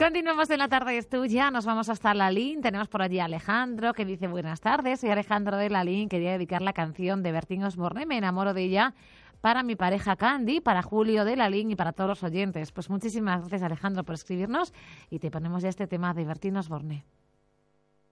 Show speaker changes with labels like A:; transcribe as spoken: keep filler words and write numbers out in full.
A: Continuamos en La Tarde es Tuya, nos vamos hasta Lalín, tenemos por allí a Alejandro que dice buenas tardes, soy Alejandro de Lalín, quería dedicar la canción de Bertín Osborne, me enamoro de ella, para mi pareja Candy, para Julio de Lalín y para todos los oyentes. Pues muchísimas gracias Alejandro por escribirnos y te ponemos ya este tema de Bertín Osborne.